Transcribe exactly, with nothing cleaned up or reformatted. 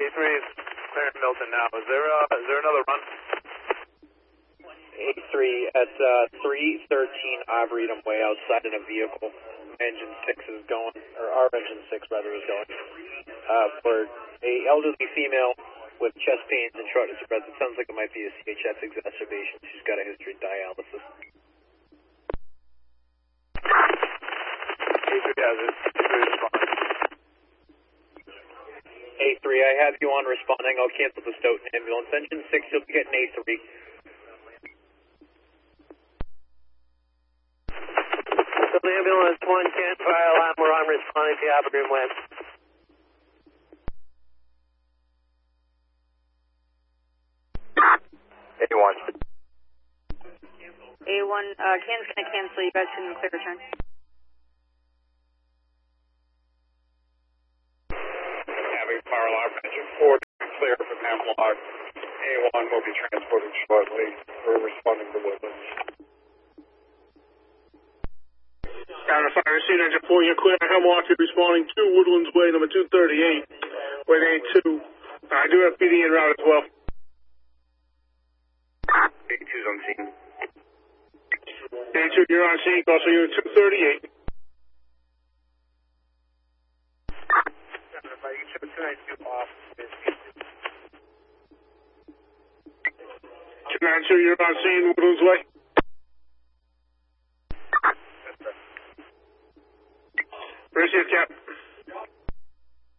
three is clearing Milton now. Is there, uh, is there another run? A three at uh, three thirteen Arboretum Way outside in a vehicle. Engine six is going, or our engine six rather is going, uh, for a elderly female with chest pains and shortness of breath. It sounds like it might be a C H F exacerbation. She's got a history of dialysis. A three has it. A three responding. A three, I have you on responding. I'll cancel the Stoughton ambulance. Engine six, you'll be getting A three. So the ambulance one, ten fire alarm, we're on responding to Arboretum Way. A one. A one, uh, Can's gonna cancel, you guys can clear return. Having fire alarm engine four clear from Hemlock. A one will be transported shortly. We're responding to Woodlands. Counter fire scene engine four, you're clear. Hemlock, you're responding to Woodlands Way, number two thirty-eight, with A two. I do have P D en route as well. A two's on scene. A two, you're on scene, also unit two thirty-eight. Counter fire, you should have two ninety-two off. two ninety-two, you're on scene, Woodlands Way.